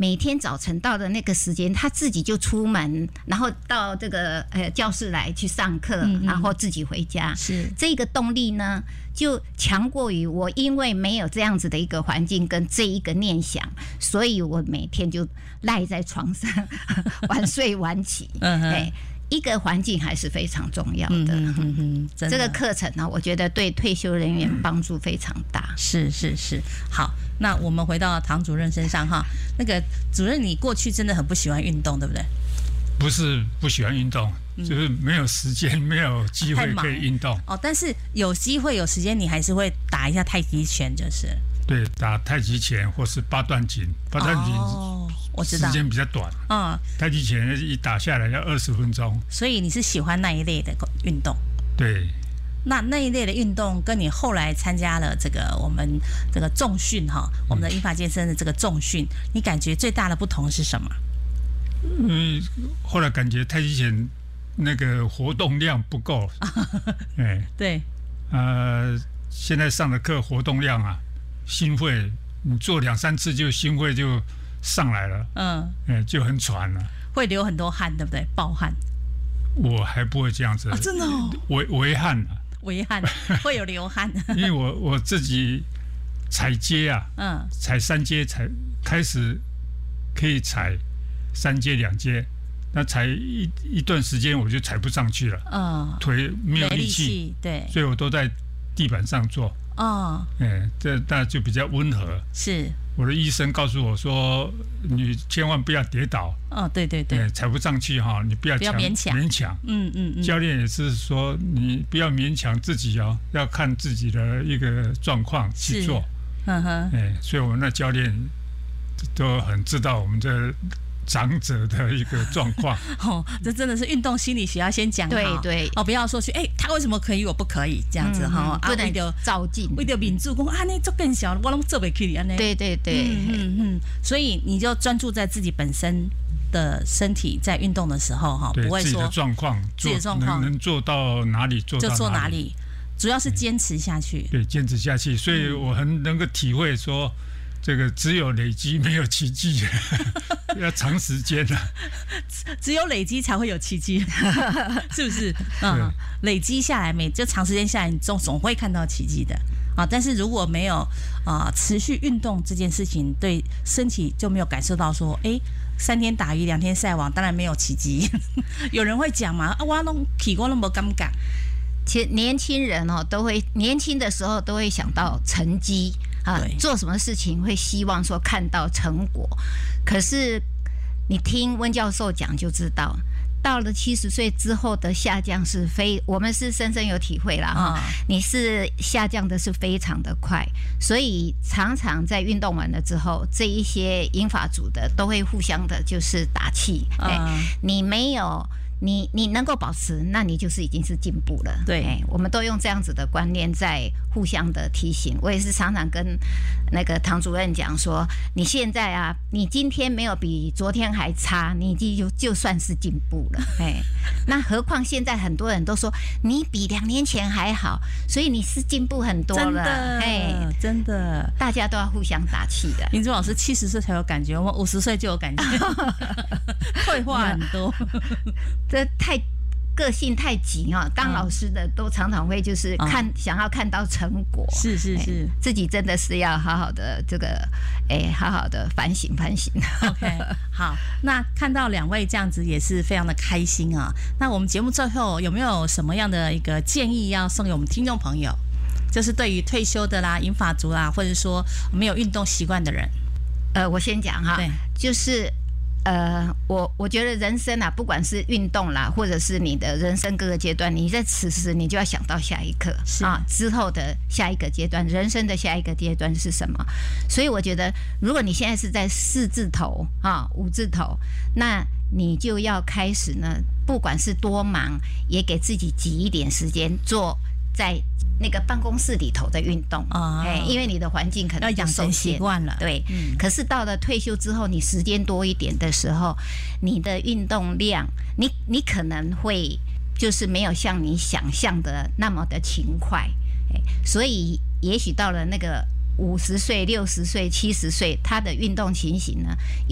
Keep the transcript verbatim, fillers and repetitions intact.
每天早晨到的那个时间，他自己就出门，然后到这个呃教室来去上课，嗯嗯然后自己回家。 是这个动力呢，就强过于我，因为没有这样子的一个环境跟这一个念想，所以我每天就赖在床上晚睡晚起。嗯哎。一个环境还是非常重要的，嗯嗯嗯的这个课程呢，我觉得对退休人员帮助非常大。 是是是，好，那我们回到唐主任身上哈，那个主任，你过去真的很不喜欢运动，对不对？ 不是不喜欢运动，嗯、就是没有时间、没有机会可以运动。 哦，但是有机会、有时间，你还是会打一下太极拳，就是。 对，打太极拳或是八段锦，八段锦。哦我知道时间比较短，嗯，太极拳一打下来要二十分钟， 所以你是喜欢那一类的运动？ 对。 那那一类的运动跟你后来参加了这个我们这个重训哈，我们的英法健身的这个重训，你感觉最大的不同是什么？ 嗯，后来感觉太极拳那个活动量不够，哎， 对， 呃，现在上的课活动量啊，心肺你做两三次就心肺就。上来了，嗯，哎，就很喘了， 会流很多汗，对不对？暴汗。 我还不会这样子， 啊、真的哦， 微微汗啊， 微汗会有流汗， 因为我我自己踩阶啊，嗯，踩三阶才开始可以踩三阶两阶，那踩一一段时间我就踩不上去了，嗯，腿没有力气， 对， 所以我都在地板上做，哦，哎，这那就比较温和， 是。 我的医生告诉我说：“你千万不要跌倒。” 哦，对对对， 踩不上去哈，你不要不要勉强勉强。 嗯嗯嗯。 教练也是说，你不要勉强自己哦，要看自己的一个状况去做。嗯哼。哎，所以我们那教练都很知道我们这长者的一个状况。 哦，这真的是运动心理学要先讲好。 对对。 哦，不要说去，哎、欸，他为什么可以，我不可以这样子哈、 嗯，不能照镜， 为了民主讲啊，你做更小，我拢做不起安尼。 对对对， 嗯嗯嗯，所以你就专注在自己本身的身体在运动的时候哈，不会说自己的状况， 自己的状况能做到哪里做到就做哪里，主要是坚持下去。 对，坚持下去，所以我很能够体会说。这个只有累积没有奇迹，要长时间的、啊。 只有累积才会有奇迹，是不是？嗯，累积下来，每就长时间下来，你总总会看到奇迹的啊。但是如果没有啊、呃、持续运动这件事情，对身体就没有感受到说，哎，三天打鱼两天晒网，当然没有奇迹。有人会讲嘛，啊，我弄起我那么尴尬。 其实年轻人哦，都会年轻的时候都会想到成绩。啊，做什么事情会希望说看到成果，可是你听温教授讲就知道，到了七十岁之后的下降是非，我们是深深有体会啦哈、嗯，你是下降的是非常的快，所以常常在运动完了之后，这一些英法组的都会互相的就是打气，哎、嗯，你没有。你你能够保持，那你就是已经是进步了。 对、欸， 我们都用这样子的观念在互相的提醒。我也是常常跟那个唐主任讲说，你现在啊，你今天没有比昨天还差，你就就算是进步了。哎、欸，那何况现在很多人都说你比两年前还好，所以你是进步很多了。 真的，哎、欸，真的， 大家都要互相打气的。 林宗老师七十岁才有感觉，我们五十岁就有感觉，退化很多。 这太个性太急啊！当老师的都常常会就是看、嗯、想要看到成果， 是是是、欸， 自己真的是要好好的这个哎、欸，好好的反省反省。 OK， 好，那看到两位这样子也是非常的开心啊。那我们节目最后有没有什么样的一个建议要送给我们听众朋友？就是对于退休的啦、银发族啦，或者说没有运动习惯的人， 呃，我先讲哈，就是。呃，我我觉得人生啊，不管是运动啦，或者是你的人生各个阶段，你在此时你就要想到下一刻啊，之后的下一个阶段，人生的下一个阶段是什么？所以我觉得，如果你现在是在四字头啊、五字头，那你就要开始呢，不管是多忙，也给自己挤一点时间做在。那个办公室里头的运动，哦、因为你的环境可能要养成习惯了， 对、嗯。可是到了退休之后，你时间多一点的时候，你的运动量，你你可能会就是没有像你想象的那么的勤快，所以也许到了那个五十岁、六十岁、七十岁，他的运动情形呢？